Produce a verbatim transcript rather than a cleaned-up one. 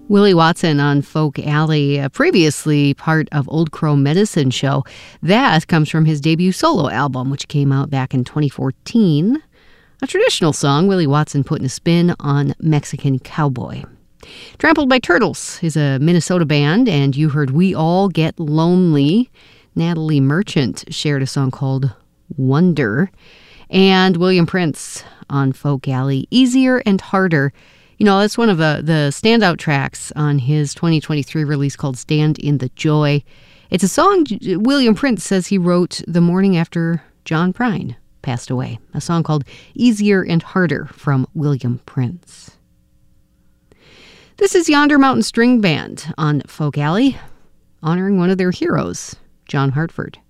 Willie Watson on Folk Alley, uh, previously part of Old Crow Medicine Show. That comes from his debut solo album, which came out back in twenty fourteen. A traditional song, Willie Watson putting a spin on Mexican Cowboy. Trampled by Turtles is a Minnesota band, and you heard We All Get Lonely. Natalie Merchant shared a song called Wonder. And William Prince on Folk Alley, Easier and Harder. You know, that's one of the, the standout tracks on his twenty twenty-three release called Stand in the Joy. It's a song William Prince says he wrote the morning after John Prine passed away. A song called Easier and Harder from William Prince. This is Yonder Mountain String Band on Folk Alley, honoring one of their heroes, John Hartford.